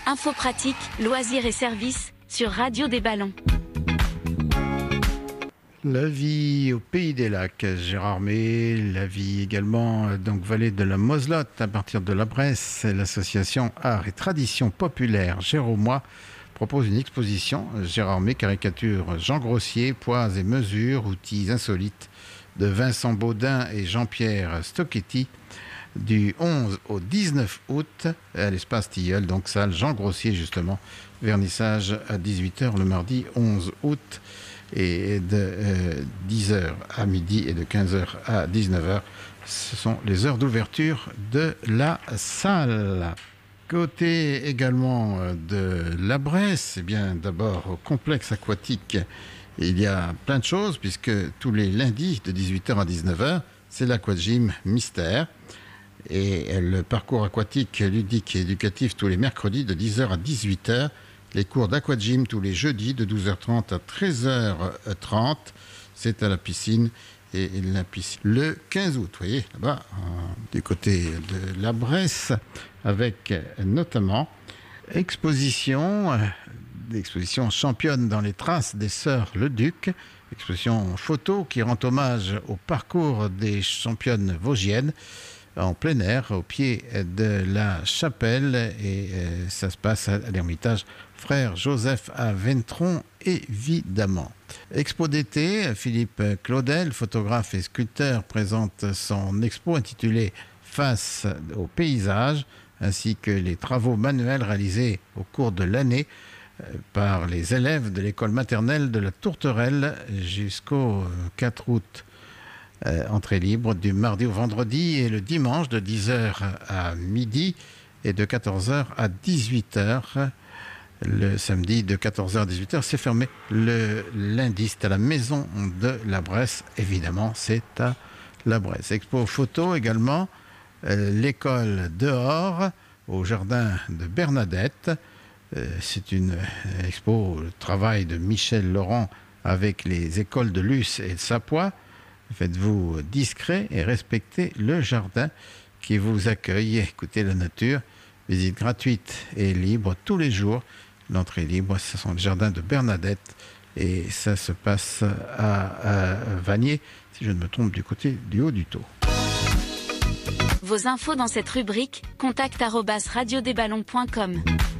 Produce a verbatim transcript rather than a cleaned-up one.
Infos pratiques, loisirs et services sur Radio des Ballons. La vie au Pays des Lacs, Gérardmer, la vie également, donc vallée de la Moselotte, à partir de la Bresse, l'association Art et Tradition Populaire Géromois propose une exposition Gérardmer, caricature Jean Grossier, poids et mesures, outils insolites de Vincent Baudin et Jean-Pierre Stocchetti, du onze au dix-neuf août à l'espace Tilleul, donc salle Jean Grossier justement, vernissage à dix-huit heures le mardi onze août, et de euh, dix heures à midi et de quinze heures à dix-neuf heures. Ce sont les heures d'ouverture de la salle. Côté également de la Bresse, eh bien d'abord au complexe aquatique, il y a plein de choses puisque tous les lundis de dix-huit heures à dix-neuf heures, c'est l'aquagym Mystère. Et le parcours aquatique ludique et éducatif tous les mercredis de dix heures à dix-huit heures. Les cours d'aquagym tous les jeudis de douze heures trente à treize heures trente. C'est à la piscine. Et la piscine le quinze août, vous voyez, là-bas, euh, du côté de la Bresse, avec notamment exposition, euh, exposition championne dans les traces des sœurs Leduc, exposition photo qui rend hommage au parcours des championnes vosgiennes, en plein air, au pied de la chapelle, et euh, ça se passe à l'Ermitage Frère Joseph à Ventron, évidemment. Expo d'été, Philippe Claudel, photographe et sculpteur, présente son expo intitulée Face au paysage, ainsi que les travaux manuels réalisés au cours de l'année euh, par les élèves de l'école maternelle de la Tourterelle jusqu'au quatre août. Euh, entrée libre du mardi au vendredi et le dimanche de dix heures à midi et de quatorze heures à dix-huit heures. Le samedi de quatorze heures à dix-huit heures, c'est fermé. Le lundi, c'est à la maison de la Bresse. Évidemment, c'est à la Bresse. Expo photo également. Euh, l'école dehors au jardin de Bernadette. Euh, c'est une expo, le travail de Michel Laurent avec les écoles de Luce et de Sapois. Faites-vous discret et respectez le jardin qui vous accueille. Écoutez la nature. Visite gratuite et libre tous les jours. L'entrée libre, ce sont les jardins de Bernadette. Et ça se passe à, à Vanier, si je ne me trompe, du côté du Haut-du-Taux. Vos infos dans cette rubrique, contact arobase radio des ballons point com.